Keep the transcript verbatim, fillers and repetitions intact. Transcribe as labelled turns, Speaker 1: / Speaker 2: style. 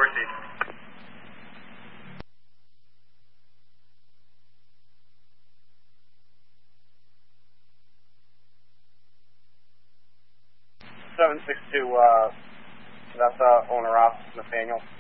Speaker 1: northeast. seven six two, uh, that's uh, owner off, Nathaniel.